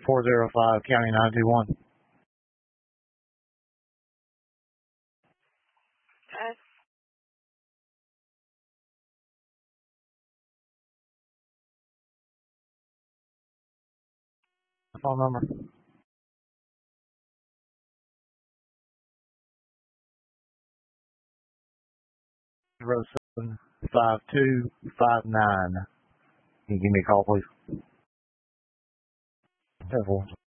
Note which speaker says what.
Speaker 1: 405 County 921.
Speaker 2: Okay.
Speaker 1: Phone number? 075259. Can you give me a call, please? 10-4.